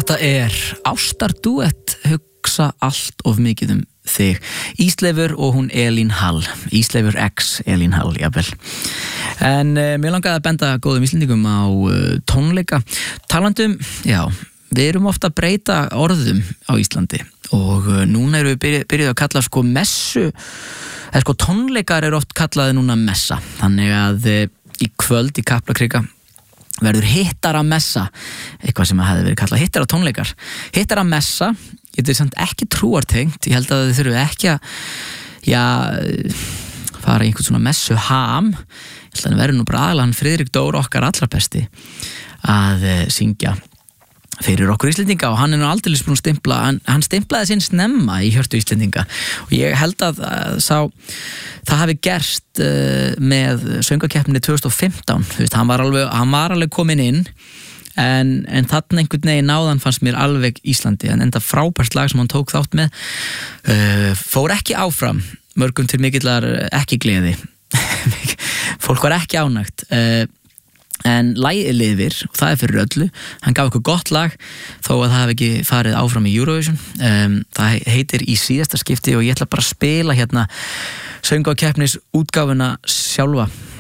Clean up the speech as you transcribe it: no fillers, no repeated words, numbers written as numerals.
Þetta ástardúett hugsa allt of mikið þig. Ísleifur og hún Elín Hall. Ísleifur X Elín Hall, jafnvel. En mér langaði að benda góðum Íslendingum á tónleika. Talandum, já, við erum ofta að breyta orðum á Íslandi og núna erum við byrjuð að kalla messu, eða tónleikar eru oft kallaði núna messa. Þannig að í kvöld í Kaplakrika verður hittaramessa, eitthvað sem hefði verið kallað hittaratónleikar. Hittaramessa, þetta er samt ekki trúartengt, ég held að þið þurfum ekki að fara í einhvern svona messu ham. Ég held að það verður nú bara aðalega hann Friðrik Dór okkar allra besti að syngja fyrir okkur Íslendinga og hann nú aldeilis búinn að stimpla, hann stimplaði sinn snemma í hjörtu Íslendinga og ég held að það hafi gerst með söngvakeppninni 2015, þú veist, hann var alveg kominn inn en þarna einhvern veginn náðan fannst mér alveg Íslandi, en enda frábært lag sem hann tók þátt með fór ekki áfram, mörgum til mikillar ekki gleði fólk var ekki ánægt en lagið lifir og það fyrir öllu, hann gaf okkur gott lag þó að það hafi ekki farið áfram í Eurovision. Það heitir Í síðasta skipti og ég ætla bara að spila hérna söngvakeppnis útgáfuna sjálfa.